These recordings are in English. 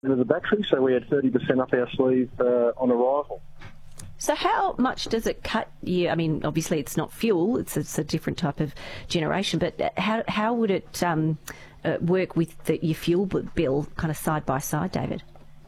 of the battery, so we had 30% up our sleeve on arrival. So how much does it cut you? I mean, obviously it's not fuel, it's a different type of generation, but how would it work with your fuel bill kind of side by side, David?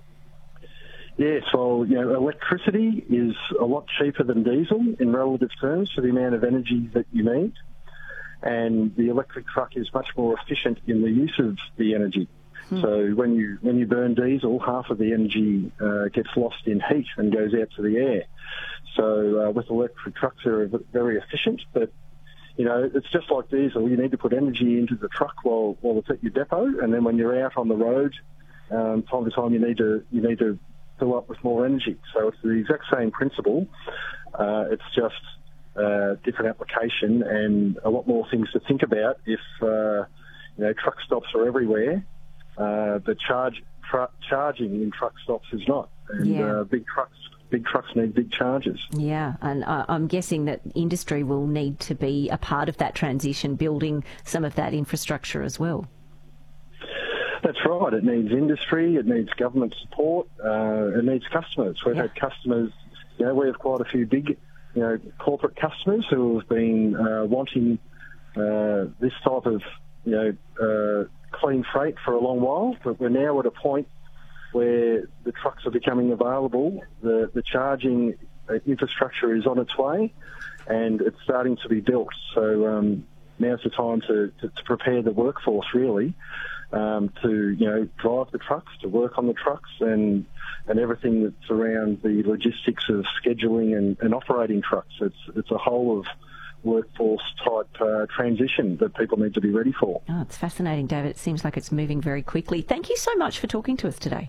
Yes, well, electricity is a lot cheaper than diesel in relative terms for the amount of energy that you need, and the electric truck is much more efficient in the use of the energy. So when you burn diesel, half of the energy gets lost in heat and goes out to the air. So with electric trucks, they're very efficient, but it's just like diesel. You need to put energy into the truck while it's at your depot, and then when you're out on the road, time to time you need to fill up with more energy. So it's the exact same principle. It's just different application and a lot more things to think about if truck stops are everywhere. But charging in truck stops is not, and big trucks need big chargers. Yeah, and I'm guessing that industry will need to be a part of that transition, building some of that infrastructure as well. That's right. It needs industry, it needs government support, it needs customers. We've had customers. We have quite a few big, corporate customers who have been wanting this type of, clean freight for a long while, but we're now at a point where the trucks are becoming available, the charging infrastructure is on its way, and it's starting to be built. So now's the time to prepare the workforce, really, to drive the trucks, to work on the trucks, and everything that's around the logistics of scheduling and operating trucks. It's a whole of workforce-type transition that people need to be ready for. Oh, it's fascinating, David. It seems like it's moving very quickly. Thank you so much for talking to us today.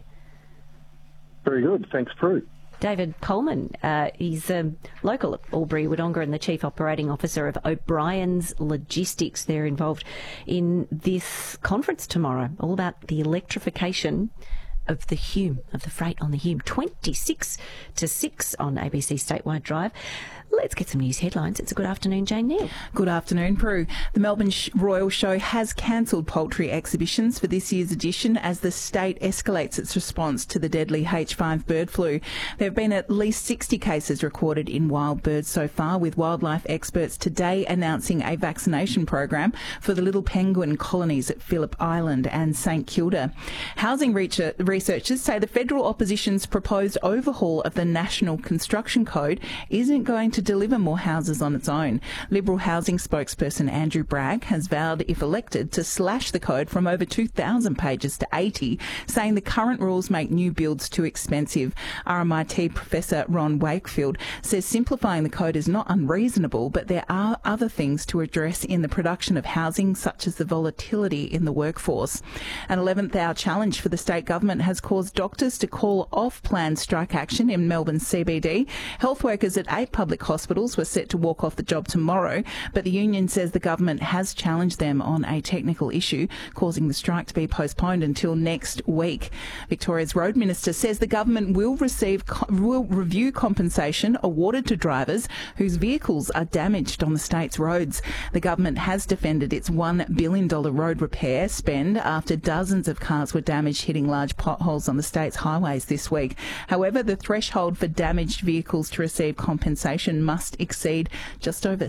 Very good. Thanks, Prue. David Coleman, he's local at Albury-Wodonga and the Chief Operating Officer of O'Brien's Logistics. They're involved in this conference tomorrow, all about the electrification of the Hume, of the freight on the Hume. 26 to 6 on ABC Statewide Drive. Let's get some news headlines. It's a good afternoon, Jane Neal. Good afternoon, Prue. The Melbourne Royal Show has cancelled poultry exhibitions for this year's edition as the state escalates its response to the deadly H5 bird flu. There have been at least 60 cases recorded in wild birds so far, with wildlife experts today announcing a vaccination program for the little penguin colonies at Phillip Island and St Kilda. Housing researchers say the federal opposition's proposed overhaul of the National Construction Code isn't going to deliver more houses on its own. Liberal housing spokesperson Andrew Bragg has vowed, if elected, to slash the code from over 2,000 pages to 80, saying the current rules make new builds too expensive. RMIT Professor Ron Wakefield says simplifying the code is not unreasonable, but there are other things to address in the production of housing, such as the volatility in the workforce. An 11th hour challenge for the state government has caused doctors to call off planned strike action in Melbourne CBD. Health workers at 8 public hospitals were set to walk off the job tomorrow, but the union says the government has challenged them on a technical issue, causing the strike to be postponed until next week. Victoria's Road Minister says the government will review compensation awarded to drivers whose vehicles are damaged on the state's roads. The government has defended its $1 billion road repair spend after dozens of cars were damaged hitting large potholes on the state's highways this week. However, the threshold for damaged vehicles to receive compensation must exceed just over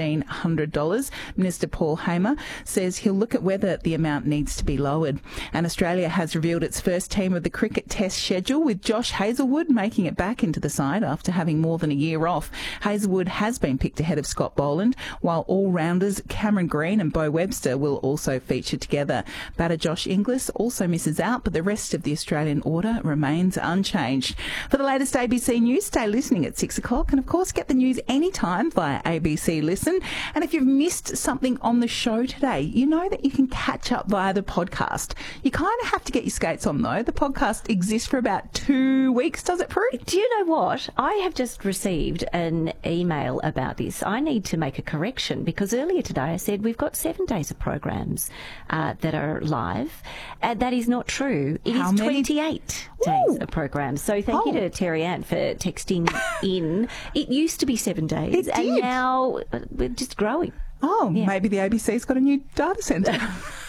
$1,600. Minister Paul Hamer says he'll look at whether the amount needs to be lowered. And Australia has revealed its first team of the cricket test schedule, with Josh Hazlewood making it back into the side after having more than a year off. Hazlewood has been picked ahead of Scott Boland, while all-rounders Cameron Green and Beau Webster will also feature together. Batter Josh Inglis also misses out, but the rest of the Australian order remains unchanged. For the latest ABC News, stay listening at 6 o'clock, and of course get the news anytime via ABC Listen. And if you've missed something on the show today, you know that you can catch up via the podcast. You kind of have to get your skates on, though. The podcast exists for about 2 weeks, does it, Prue? Do you know what? I have just received an email about this. I need to make a correction, because earlier today I said we've got 7 days of programs that are live. That is not true. It is 28 days of programs. So thank you to Terry Ann for texting in. It used to be 7 days, and now we're just growing. Maybe the ABC's got a new data centre.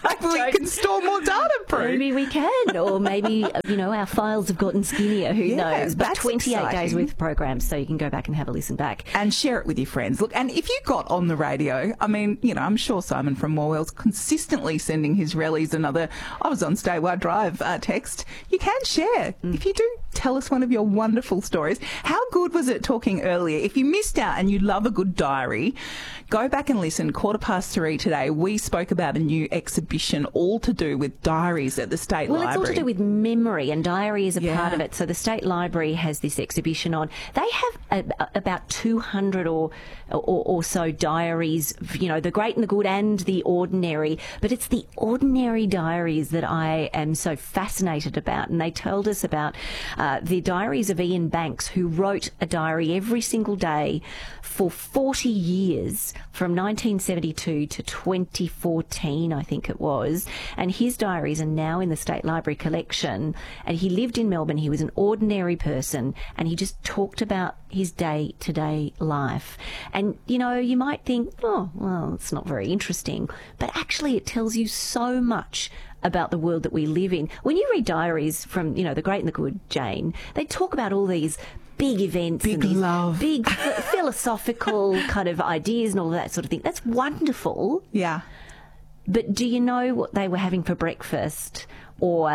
Maybe we can store more data, Prue. Maybe we can, or maybe, our files have gotten skinnier, who knows. But that's 28 exciting. days worth of programs, so you can go back and have a listen back. And share it with your friends. Look, and if you got on the radio, I mean, I'm sure Simon from Morwell's consistently sending his rallies another, I was on Statewide Drive text. You can share. If you do, tell us one of your wonderful stories. How good was it talking earlier? If you missed out and you love a good diary, go back and listen. 3:15 today, we spoke about a new exhibition all to do with diaries at the State Library. Well, it's all to do with memory, and diary is a part of it. So the State Library has this exhibition on. They have about 200 or so diaries, the great and the good and the ordinary. But it's the ordinary diaries that I am so fascinated about. And they told us about the diaries of Ian Banks, who wrote a diary every single day for 40 years, from 1972 to 2014, I think it was. And his diaries are now in the State Library collection. And he lived in Melbourne. He was an ordinary person, and he just talked about his day-to-day life. And, you might think, oh, well, it's not very interesting. But actually, it tells you so much about the world that we live in. When you read diaries from, the great and the good, Jane, they talk about all these big events, big and love, big philosophical kind of ideas and all of that sort of thing. That's wonderful. Yeah. But do you know what they were having for breakfast? Or,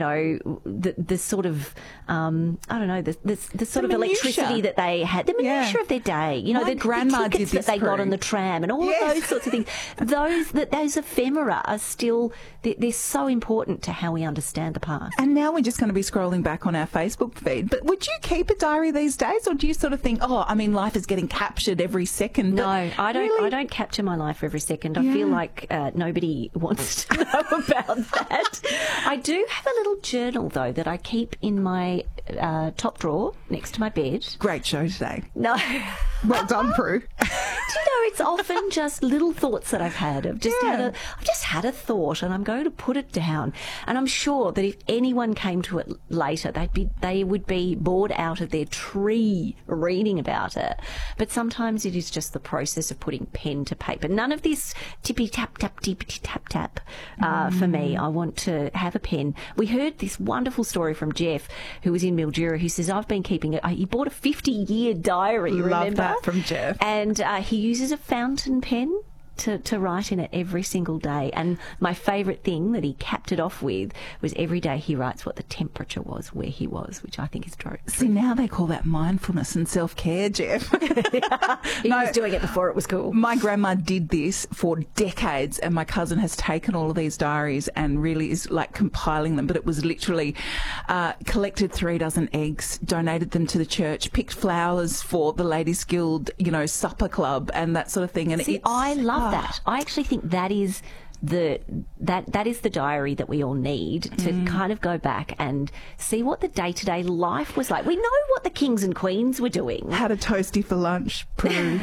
the sort of, I don't know, the sort of electricity that they had, the minutiae of their day, My grandma the tickets did this, that they got on the tram and all of those sorts of things. Those ephemera are still, they're so important to how we understand the past. And now we're just going to be scrolling back on our Facebook feed. But would you keep a diary these days, or do you sort of think, life is getting captured every second? No, I don't. Really? I don't capture my life every second. I feel like nobody wants to know about that. I do have a little journal, though, that I keep in my top drawer next to my bed. Great show today. No. Well done, Prue. Do you know, it's often just little thoughts that I've had. I've just had a thought, and I'm going to put it down. And I'm sure that if anyone came to it later, they would be bored out of their tree reading about it. But sometimes it is just the process of putting pen to paper. None of this tippy tap tap tippity tap tap for me. I want to have a pen. We heard this wonderful story from Jeff, who was in Mildura, who says, I've been keeping it. He bought a 50-year diary, Love remember? that from Jeff. And he uses a fountain pen to write in it every single day. And my favourite thing that he capped it off with was every day he writes what the temperature was where he was, which I think is true. See, now they call that mindfulness and self-care, Jeff. He was doing it before it was cool. My grandma did this for decades, and my cousin has taken all of these diaries and really is like compiling them. But it was literally collected 3 dozen eggs, donated them to the church, picked flowers for the Ladies Guild, supper club and that sort of thing. And I love that. I actually think that is the diary that we all need to kind of go back and see what the day-to-day life was like. We know what the kings and queens were doing. Had a toasty for lunch, Prue.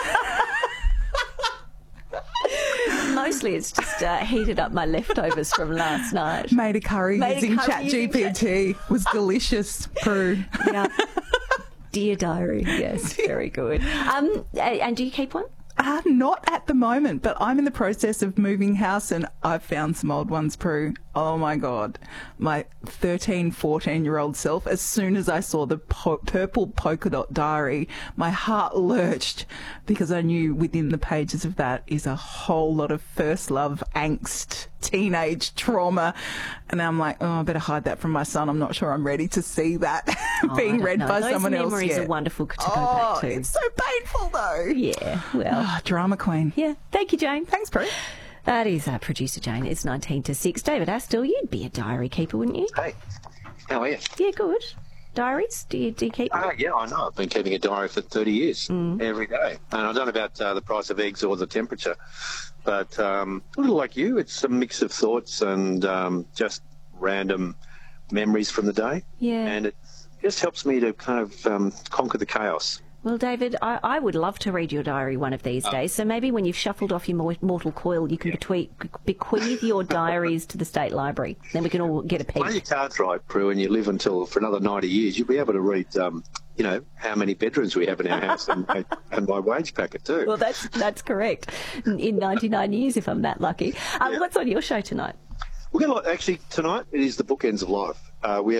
Mostly it's just heated up my leftovers from last night. Made a curry using ChatGPT. Was delicious, Prue. Yeah. Dear diary. Yes, very good. And do you keep one? Not at the moment, but I'm in the process of moving house, and I've found some old ones, Prue. Oh, my God. My 13, 14-year-old self, as soon as I saw the purple polka dot diary, my heart lurched, because I knew within the pages of that is a whole lot of first love, angst, teenage trauma. And I'm like, I better hide that from my son. I'm not sure I'm ready to see that being read by someone else. Those memories are wonderful to go back to. It's so painful, though. Yeah, well. Drama queen. Yeah. Thank you, Jane. Thanks, Prue. That is producer Jane. It's 19 to 6. David Astle, you'd be a diary keeper, wouldn't you? Hey, how are you? Yeah, good. Diaries? Do you keep them? Yeah, I know. I've been keeping a diary for 30 years, every day. And I don't know about the price of eggs or the temperature, but a little like you, it's a mix of thoughts and just random memories from the day. Yeah. And it just helps me to kind of conquer the chaos. Well, David, I would love to read your diary one of these days. So maybe when you've shuffled off your mortal coil, you can bequeath your diaries to the State Library. Then we can all get a peek. Play your cards right, Prue, and you live for another 90 years. You'll be able to read, how many bedrooms we have in our house and my wage packet too. Well, that's correct. In 99 years, if I'm that lucky. What's on your show tonight? We're going to, actually, tonight it is the Bookends of Life. We have